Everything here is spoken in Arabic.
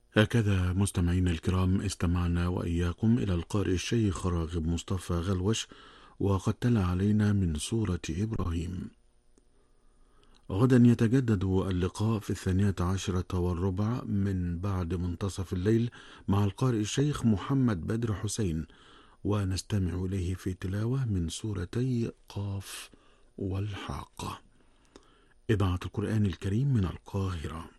هكذا مستمعينا الكرام استمعنا وإياكم إلى القارئ الشيخ راغب مصطفى غلوش، وقد تلا علينا من سورة إبراهيم. غدا يتجدد اللقاء في 12:15 من بعد منتصف الليل مع القارئ الشيخ محمد بدر حسين، ونستمع إليه في تلاوة من سورتي قاف والحاقة. إذاعة القرآن الكريم من القاهرة.